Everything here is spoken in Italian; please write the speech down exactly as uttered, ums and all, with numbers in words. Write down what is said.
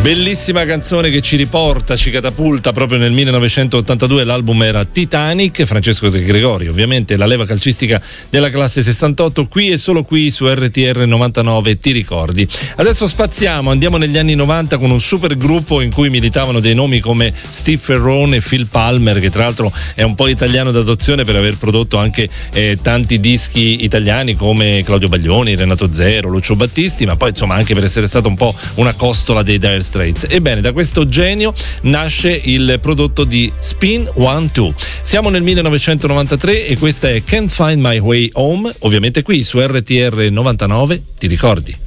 Bellissima canzone che ci riporta, ci catapulta proprio nel millenovecentottantadue. L'album era Titanic, Francesco De Gregori, ovviamente la leva calcistica della classe sessantotto, qui e solo qui su R T R novantanove, ti ricordi. Adesso spaziamo, andiamo negli anni novanta con un super gruppo in cui militavano dei nomi come Steve Ferrone e Phil Palmer, che tra l'altro è un po' italiano d'adozione per aver prodotto anche eh, tanti dischi italiani come Claudio Baglioni, Renato Zero, Lucio Battisti, ma poi insomma anche per essere stato un po' una costola dei Dire Straits. Ebbene, da questo genio nasce il prodotto di Spin One Two. Siamo nel millenovecentonovantatré e questa è Can't Find My Way Home, ovviamente qui su R T R novantanove, ti ricordi?